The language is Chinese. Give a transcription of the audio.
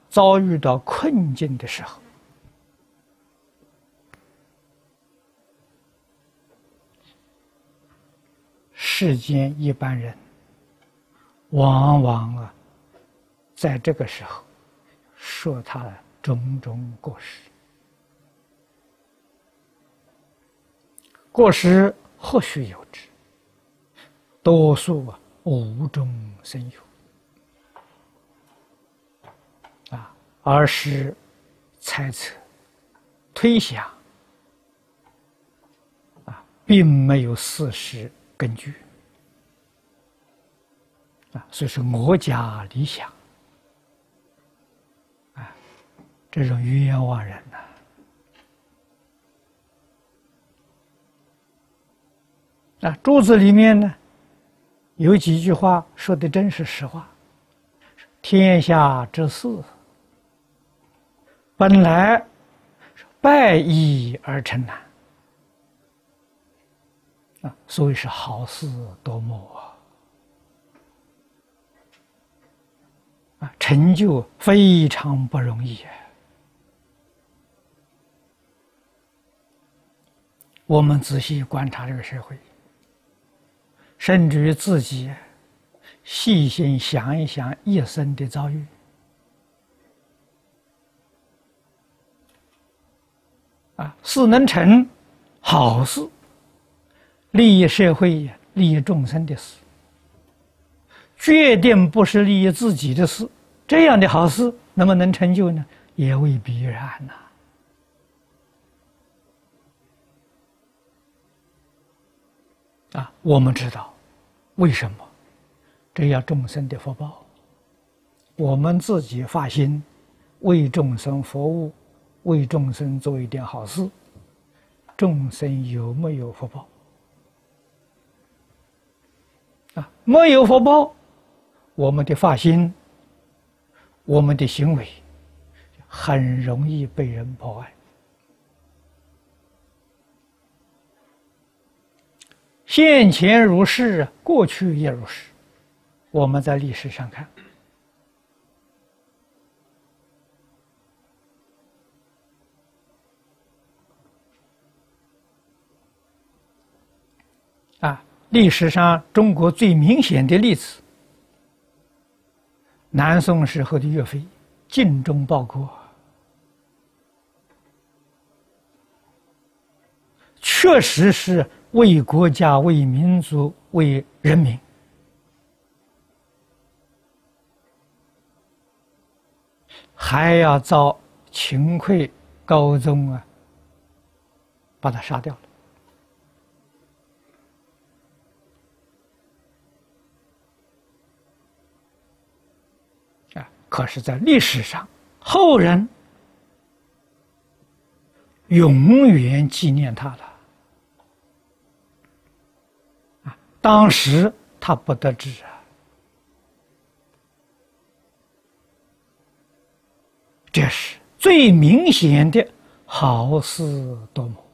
遭遇到困境的时候，世间一般人往往在这个时候说他的种种过失。过失或许有之，多数无中生有而是猜测、推想并没有事实根据所以说我家理想这种冤枉人注子里面呢有几句话说的真是实话：天下之事本来败义而成难所以是好事多磨成就非常不容易我们仔细观察这个社会，甚至于自己细心想一想一生的遭遇事能成好事，利益社会利益众生的事，决定不是利益自己的事，这样的好事能不能成就呢？也未必然我们知道为什么，这要众生的福报。我们自己发心为众生服务，为众生做一点好事，众生有没有福报没有福报，我们的发心，我们的行为很容易被人破坏。现前如是，过去也如是。我们在历史上看历史上中国最明显的例子，南宋时候的岳飞尽忠报国，确实是为国家、为民族、为人民。还要遭秦桧、高宗把他杀掉了。可是在历史上，后人永远纪念他了。当时他不得志这是最明显的好事多磨。